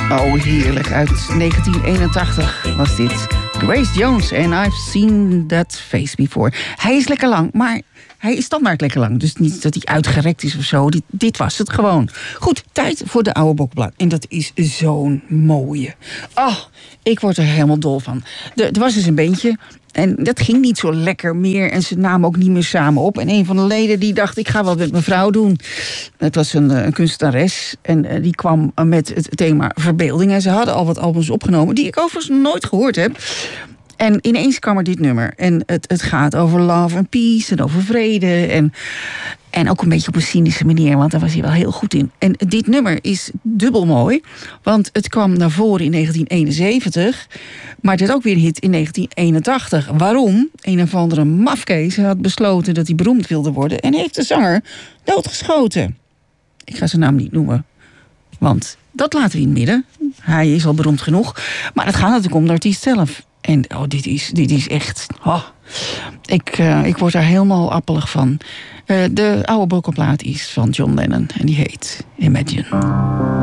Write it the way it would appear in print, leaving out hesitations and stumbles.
Oh, heerlijk. Uit 1981 was dit. Grace Jones en I've Seen That Face Before. Hij is lekker lang, maar hij is standaard lekker lang. Dus niet dat hij uitgerekt is of zo. Dit was het gewoon. Goed, tijd voor de oude bokkenblad. En dat is zo'n mooie. Oh, ik word er helemaal dol van. Er was dus een beentje. En dat ging niet zo lekker meer. En ze namen ook niet meer samen op. En een van de leden die dacht, ik ga wat met mijn vrouw doen. Het was een kunstenares. En die kwam met het thema verbeelding. En ze hadden al wat albums opgenomen die ik overigens nooit gehoord heb. En ineens kwam er dit nummer. En het gaat over love and peace en over vrede. En ook een beetje op een cynische manier, want daar was hij wel heel goed in. En dit nummer is dubbel mooi, want het kwam naar voren in 1971... maar het is ook weer een hit in 1981. Waarom? Een of andere mafkees had besloten dat hij beroemd wilde worden... en heeft de zanger doodgeschoten. Ik ga zijn naam niet noemen, want dat laten we in het midden. Hij is al beroemd genoeg, maar het gaat natuurlijk om de artiest zelf. En dit is echt... Oh, ik word daar helemaal appelig van. De oude bokkenplaat is van John Lennon en die heet Imagine.